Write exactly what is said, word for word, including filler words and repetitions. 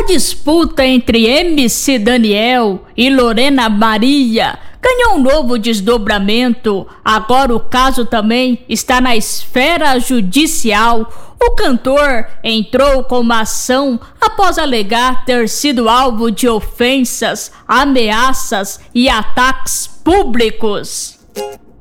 disputa entre M C Daniel e Lorena Maria ganhou um novo desdobramento. Agora o caso também está na esfera judicial. O cantor entrou com uma ação após alegar ter sido alvo de ofensas, ameaças e ataques públicos.